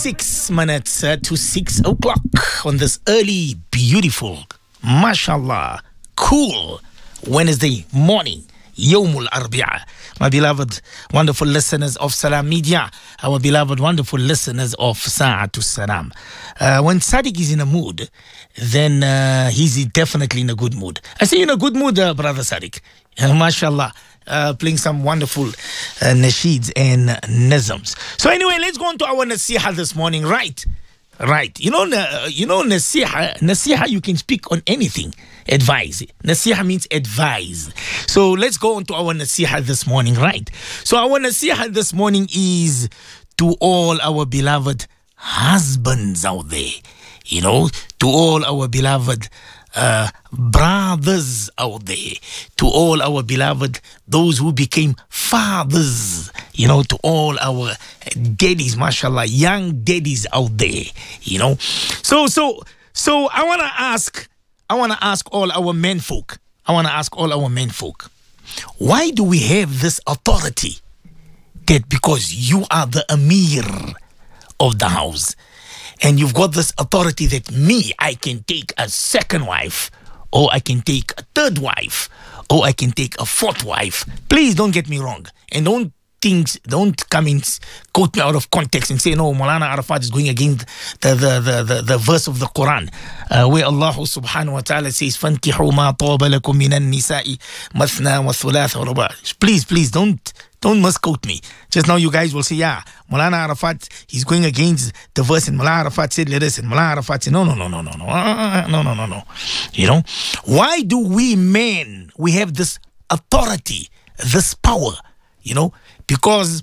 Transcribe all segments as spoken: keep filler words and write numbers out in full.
twenty-six minutes uh, to six o'clock on this early, beautiful, mashallah, cool Wednesday morning. Yawmul Arbi'a. My beloved, wonderful listeners of Salam Media, our beloved, wonderful listeners of Sa'atul Salam. Uh, when Sadiq is in a mood, then uh, he's definitely in a good mood. I say in a good mood, uh, brother Sadiq. Uh, mashallah. Uh, playing some wonderful uh, nasheeds and nizams. So anyway, let's go on to our nasiha this morning. Right, right. You know, uh, you know, nasiha, nasiha. You can speak on anything. Advise. Nasiha means advise. So let's go on to our nasiha this morning. Right. So our nasiha this morning is to all our beloved husbands out there. You know, to all our beloved Uh, brothers out there, to all our beloved, those who became fathers, you know, to all our daddies, mashallah, young daddies out there, you know. So, so, so I want to ask, I want to ask all our men folk, I want to ask all our men folk, why do we have this authority that because you are the Amir of the house, and you've got this authority that me, I can take a second wife, or I can take a third wife, or I can take a fourth wife. Please don't get me wrong. And don't think, don't come and quote me out of context and say, no, Maulana Arafat is going against the, the, the, the, the verse of the Quran, uh, where Allah subhanahu wa ta'ala says, فَانْكِحُوا مَا طَوْبَ لَكُم مِّنَ النِّسَاءِ مَثْنَى وَثُلَاثَ وَرُبَاعَ. Please, please, don't Don't misquote me. Just now you guys will say, yeah, Maulana Arafat, he's going against the verse, and Maulana Arafat said, let us, and Maulana Arafat said, no, no, no, no, no, no, uh, no, no, no, no. You know, why do we men, we have this authority, this power, you know, because,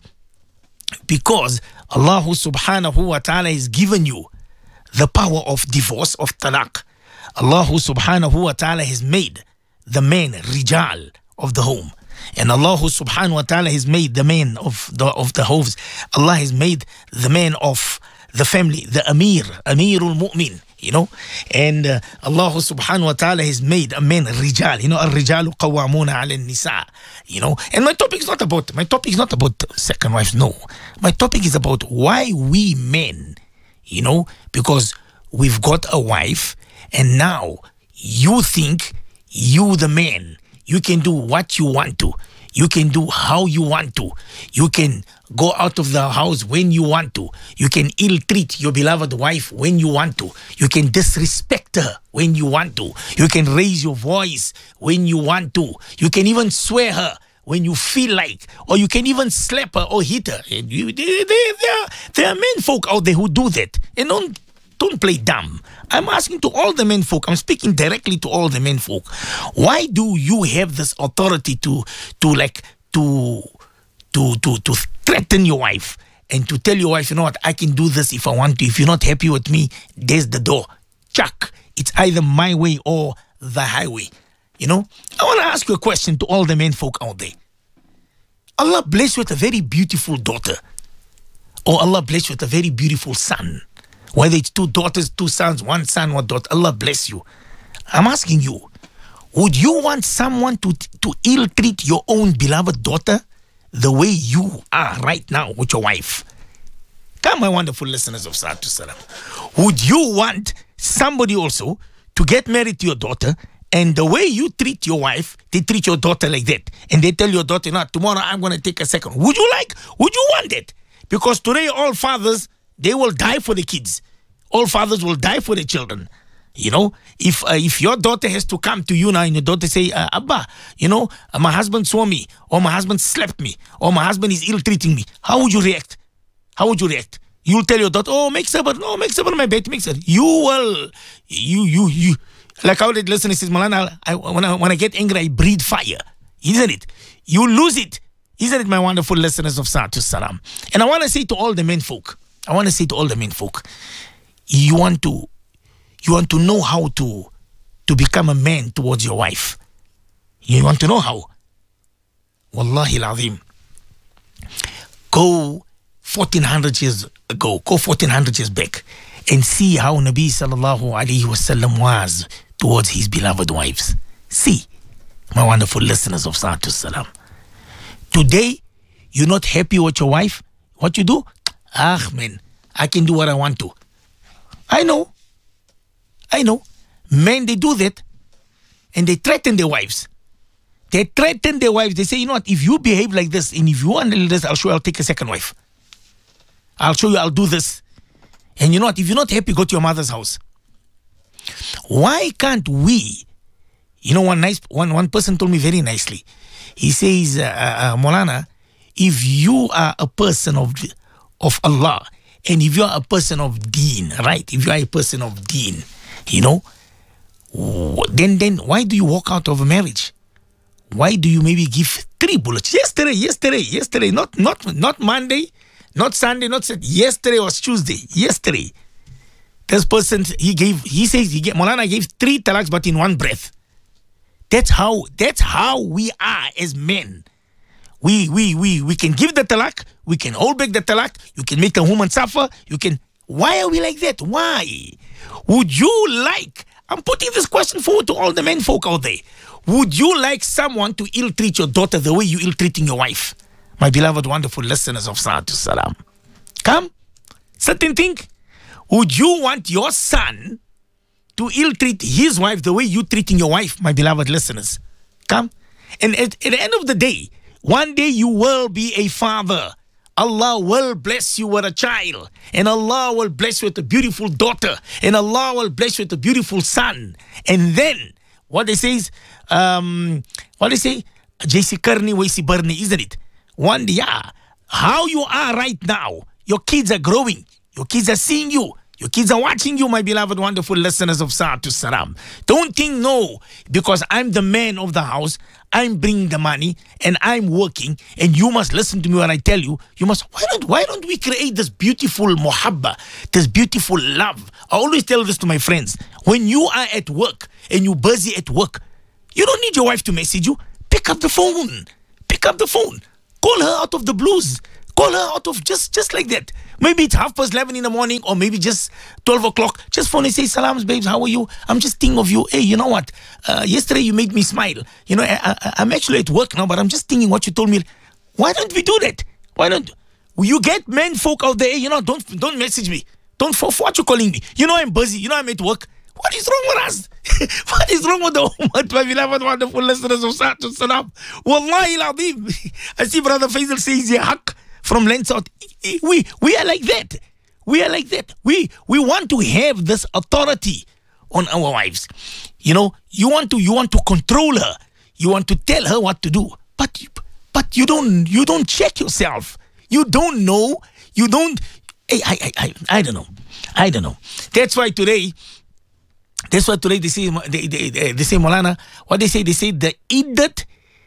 because Allah subhanahu wa ta'ala has given you the power of divorce, of talaq. Allah subhanahu wa ta'ala has made the man rijal of the home. And Allah subhanahu wa ta'ala has made the man of the of the homes. Allah has made the man of the family, the Amir, Amirul Mu'min, you know. And uh, Allah subhanahu wa ta'ala has made a man rijal, you know, al-rijalu qawwamuna 'ala an-nisa, you know. And my topic is not about, my topic is not about second wives, no. My topic is about why we men, you know, because we've got a wife, and now you think you the man, you can do what you want to. You can do how you want to. You can go out of the house when you want to. You can ill-treat your beloved wife when you want to. You can disrespect her when you want to. You can raise your voice when you want to. You can even swear her when you feel like. Or you can even slap her or hit her. And you, they, they, there, are, there are men folk out there who do that. And don't Don't play dumb. I'm asking to all the men folk. I'm speaking directly to all the men folk. Why do you have this authority to, to like, to, to, to, to threaten your wife and to tell your wife, you know what, I can do this if I want to. If you're not happy with me, there's the door. Chuck. It's either my way or the highway. You know? I want to ask you a question to all the men folk out there. Allah bless you with a very beautiful daughter. Or Allah bless you with a very beautiful son. Whether it's two daughters, two sons, one son, one daughter, Allah bless you. I'm asking you, would you want someone to, to ill-treat your own beloved daughter the way you are right now with your wife? Come, my wonderful listeners of Sa'atul Salam. Would you want somebody also to get married to your daughter, and the way you treat your wife, they treat your daughter like that, and they tell your daughter, no, tomorrow I'm going to take a second. Would you like, would you want that? Because today all fathers, they will die for the kids. All fathers will die for the children. You know, if uh, if your daughter has to come to you now and your daughter say, uh, Abba, you know, uh, my husband saw me, or my husband slapped me, or my husband is ill-treating me, how would you react? How would you react? You'll tell your daughter, oh, make sabr, no, make sabr, my baby, make sabr. You will, you, you, you, like how the listener says, Maulana, I, when, I, when I get angry, I breathe fire. Isn't it? You lose it. Isn't it, my wonderful listeners of Sa'atul Salam? And I want to say to all the men folk, I want to say to all the men folk, you want to, you want to know how to, to become a man towards your wife. You want to know how? Wallahi al-azim. Go fourteen hundred years ago, go fourteen hundred years back, and see how Nabi sallallahu alayhi wasallam was towards his beloved wives. See, my wonderful listeners of Sa'atul Salam. Today, you're not happy with your wife. What you do? Ah, man, I can do what I want to. I know. I know. Men, they do that. And they threaten their wives. They threaten their wives. They say, you know what, if you behave like this, and if you handle this, I'll show you I'll take a second wife. I'll show you I'll do this. And you know what, if you're not happy, go to your mother's house. Why can't we, you know, one nice one one person told me very nicely. He says, uh, uh, Molana, if you are a person of of Allah, and if you are a person of deen, right? If you are a person of deen, you know, then then why do you walk out of a marriage? Why do you maybe give three bullets? Yesterday, yesterday, yesterday, not not not Monday, not Sunday, not Saturday. Yesterday was Tuesday. Yesterday, this person he gave he says he gave, Molana gave three talaks, but in one breath. That's how that's how we are as men. We we we we can give the talak, we can hold back the talak, you can make a woman suffer, you can. Why are we like that? Why? Would you like? I'm putting this question forward to all the men folk out there. Would you like someone to ill-treat your daughter the way you ill-treating your wife? My beloved, wonderful listeners of Salatu Salam. Come, sit and think. Would you want your son to ill-treat his wife the way you treating your wife, my beloved listeners? Come. And at, at the end of the day, one day you will be a father. Allah will bless you with a child. And Allah will bless you with a beautiful daughter. And Allah will bless you with a beautiful son. And then, what they say is, um, what they say? J C Karni, W C Barni, isn't it? One day, yeah. How you are right now, your kids are growing. Your kids are seeing you. Your kids are watching you, my beloved, wonderful listeners of Salatu Salam. Don't think, no, because I'm the man of the house, I'm bringing the money, and I'm working, and you must listen to me when I tell you, you must, why don't, why don't we create this beautiful muhabba, this beautiful love? I always tell this to my friends. When you are at work, and you're busy at work, you don't need your wife to message you. Pick up the phone. Pick up the phone. Call her out of the blues. Call her out of just, just like that. Maybe it's half past eleven in the morning, or maybe just twelve o'clock. Just phone and say, salams, babes, how are you? I'm just thinking of you. Hey, you know what? Uh, yesterday you made me smile. You know, I, I, I'm actually at work now, but I'm just thinking what you told me. Why don't we do that? Why don't you get men folk out there? Hey, you know, don't don't message me. Don't for, for what you calling me. You know I'm busy. You know I'm at work. What is wrong with us? What is wrong with the ummah, my beloved, wonderful listeners of Salatu Salam? Wallahi al-Azim. I see Brother Faisal says, yeah, haq from Land South. We, we are like that. We are like that. We, we want to have this authority on our wives. You know, you want to, you want to control her. You want to tell her what to do. But, but you don't, you don't check yourself. You don't know. You don't, I, I, I, I don't know. I don't know. That's why today, That's why today they say, they, they, they, they say, Molana, what they say, they say the iddat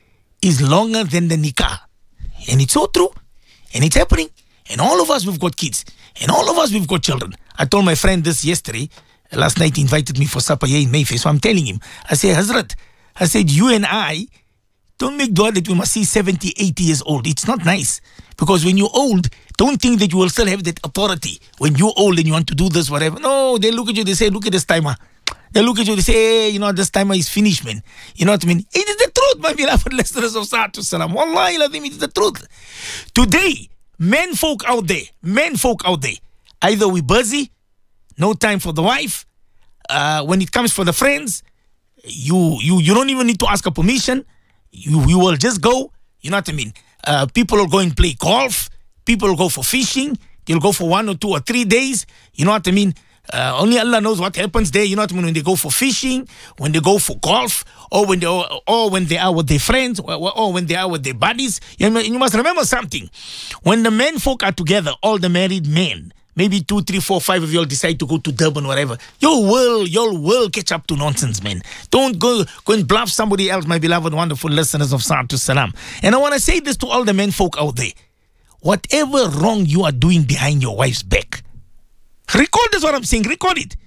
is longer than the nikah. And it's so true. And it's happening. And all of us, we've got kids. And all of us, we've got children. I told my friend this yesterday. Last night he invited me for supper here in Mayfair. So I'm telling him, I say, Hazrat, I said, you and I, don't make dua that we must see seventy, eighty years old. It's not nice. Because when you're old, don't think that you will still have that authority. When you're old and you want to do this, whatever. No, they look at you, they say, look at this timer. They look at you, they say, hey, you know, this timer is finished, man. You know what I mean? It is the truth, my beloved listeners of Salatu Salam. Wallahi, it is the truth. Today, men folk out there, men folk out there, either we busy, no time for the wife. Uh, when it comes for the friends, you you you don't even need to ask a permission. You, you will just go. You know what I mean? Uh, people will go and play golf. People will go for fishing. They'll go for one or two or three days. You know what I mean? Uh, only Allah knows what happens there. You know what I mean? When they go for fishing, when they go for golf, or when they or when they are with their friends, or, or when they are with their buddies. You, know, you must remember something. When the men folk are together, all the married men, maybe two, three, four, five of you all decide to go to Durban, whatever. You will, you will catch up to nonsense, man. Don't go go and bluff somebody else, my beloved, wonderful listeners of Salatu Salam. And I want to say this to all the men folk out there. Whatever wrong you are doing behind your wife's back, record this, what I'm saying, record it.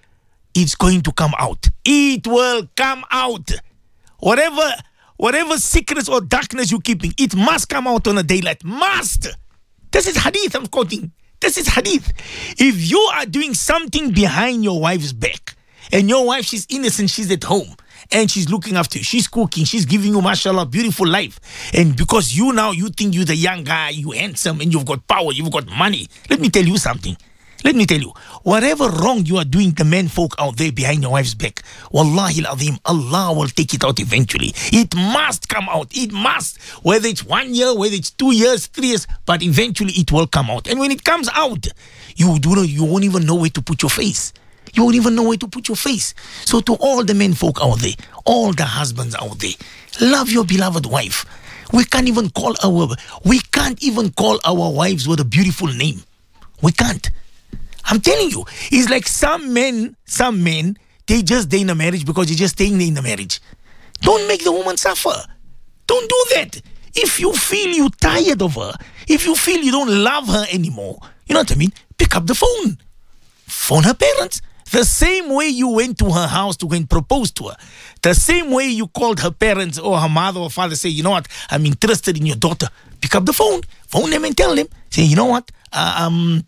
It's going to come out. It will come out. Whatever, whatever secrets or darkness you're keeping, it must come out on a daylight. Must. This is hadith I'm quoting. This is hadith. If you are doing something behind your wife's back, and your wife, she's innocent, she's at home, and she's looking after you, she's cooking, she's giving you, mashallah, beautiful life, and because you now, you think you're the young guy, you handsome, and you've got power, you've got money, let me tell you something. Let me tell you, whatever wrong you are doing, the men folk out there behind your wife's back, wallahi al-azim, Allah will take it out eventually. It must come out. It must. Whether it's one year, whether it's two years, three years, but eventually it will come out. And when it comes out, you do not, you won't even know where to put your face. You won't even know where to put your face. So to all the men folk out there, all the husbands out there, love your beloved wife. We can't even call our, we can't even call our wives with a beautiful name. We can't. I'm telling you, it's like some men, some men, they just stay in a marriage because they're just staying in the marriage. Don't make the woman suffer. Don't do that. If you feel you're tired of her, if you feel you don't love her anymore, you know what I mean? Pick up the phone. Phone her parents. The same way you went to her house to go and propose to her. The same way you called her parents or her mother or father, say, you know what, I'm interested in your daughter. Pick up the phone. Phone them and tell them. Say, you know what, uh, um...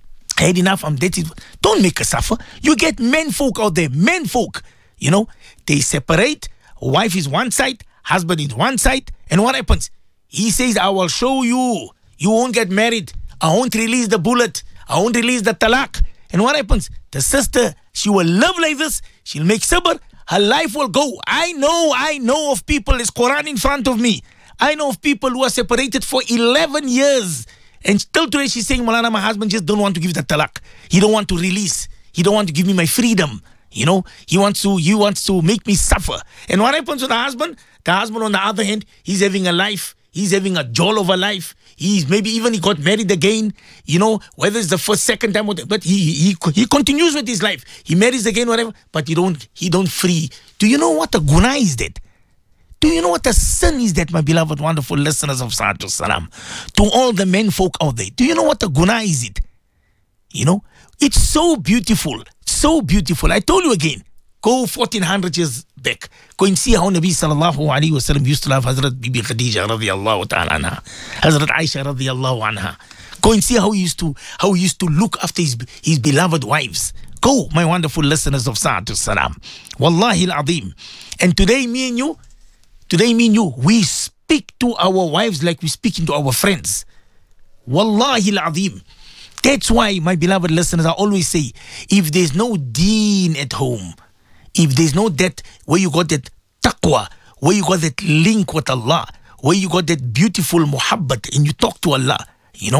I had enough, I'm dating. Don't make her suffer. You get men folk out there, men folk. You know, they separate. Wife is one side, husband is one side. And what happens? He says, I will show you. You won't get married. I won't release the bullet. I won't release the talaq. And what happens? The sister, she will live like this. She'll make sabr. Her life will go. I know, I know of people, there's Quran in front of me. I know of people who are separated for eleven years. And still today she's saying, Malana, my husband just don't want to give the talaq. He don't want to release. He don't want to give me my freedom. You know, he wants to, he wants to make me suffer. And what happens with the husband? The husband, on the other hand, he's having a life. He's having a joy of a life. He's maybe even he got married again. You know, whether it's the first, second time, but he he he continues with his life. He marries again, whatever. But he don't he don't free. Do you know what a guna is that? Do you know what a sin is that, my beloved, wonderful listeners of Salatu Salam? To all the men folk out there, do you know what a guna is it? You know, it's so beautiful, so beautiful. I told you again, go fourteen hundred years back. Go and see how Nabi sallallahu alayhi wa sallam used to love Hazrat Bibi Khadija radiyallahu ta'ala anha, Hazrat Aisha radiyallahu anha. Go and see how he used to, how he used to look after his, his beloved wives. Go, my wonderful listeners of Salatu Salam. Wallahi al-azim. And today, me and you, Today, me and you, we speak to our wives like we're speaking to our friends. Wallahi al-azim. That's why, my beloved listeners, I always say, if there's no deen at home, if there's no that, where you got that taqwa, where you got that link with Allah, where you got that beautiful muhabbat and you talk to Allah, you know,